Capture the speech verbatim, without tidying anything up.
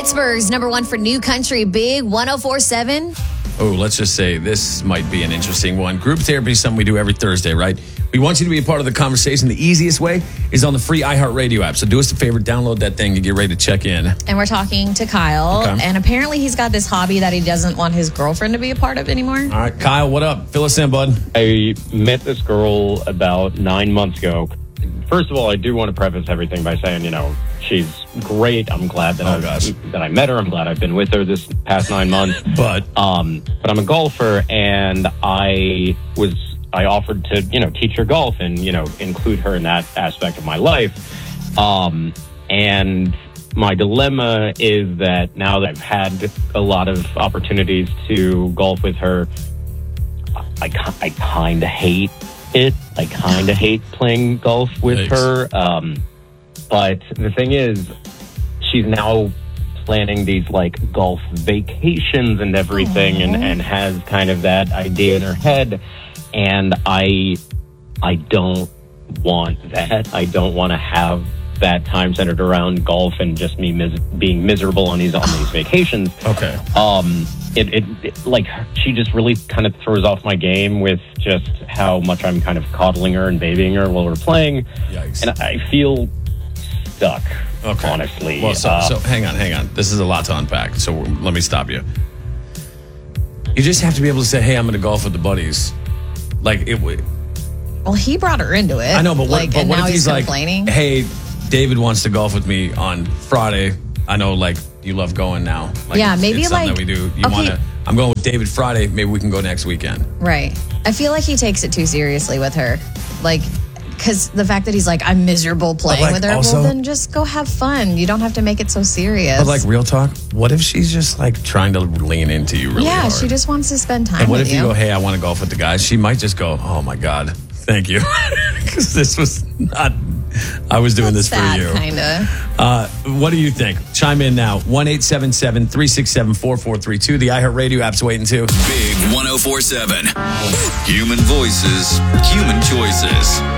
Pittsburgh's number one for new country, Big one oh four point seven. Oh, let's just say this might be an interesting one. Group therapy is something we do every Thursday, right? We want you to be a part of the conversation. The easiest way is on the free iHeartRadio app. So do us a favor, download that thing and get ready to check in. And we're talking to Kyle. Okay. And apparently he's got this hobby that he doesn't want his girlfriend to be a part of anymore. All right, Kyle, what up? Fill us in, bud. I met this girl about nine months ago. First of all, I do want to preface everything by saying, you know, she's great. I'm glad that, Oh, I've, gosh. that I met her. I'm glad I've been with her this past nine months. But Um, but I'm a golfer, and I was I offered to, you know, teach her golf and, you know, include her in that aspect of my life. Um, and my dilemma is that now that I've had a lot of opportunities to golf with her, I, I kind of hate it. I kind of hate playing golf with Yikes. her. Um, but the thing is, she's now planning these like golf vacations and everything, and, and has kind of that idea in her head. And I, I don't want that. I don't want to have that time centered around golf and just me mis- being miserable on these on these vacations. okay. Um, it, it, it like she just really kind of throws off my game with just how much I'm kind of coddling her and babying her while we're playing. Yikes. And I feel stuck, Okay. honestly. Well, so, Uh, so hang on, hang on. This is a lot to unpack. So let me stop you. You just have to be able to say, "Hey, I'm going to golf with the buddies." Like it would. Well, he brought her into it. I know, but what, like, but and what now if he's, he's like, complaining? "Hey, David wants to golf with me on Friday. I know, like, you love going now. Like, Yeah, it's, maybe, it's something like- that we do. You okay. want to? I'm going with David Friday. Maybe we can go next weekend." Right. I feel like he takes it too seriously with her. Like, because the fact that he's like, I'm miserable playing like, with her, also- well, then just go have fun. You don't have to make it so serious. But like, real talk. What if she's just like trying to lean into you really yeah, hard? she just wants to spend time And what with if you you. go, "Hey, I want to golf with the guys"? She might just go, "Oh my God, thank you," because this was not. I was doing this for Sad, you. kind of. Uh, what do you think? Chime in now. one eight seven seven, three six seven, four four three two. The iHeartRadio app's waiting too. Big one oh four seven. Human voices, human choices.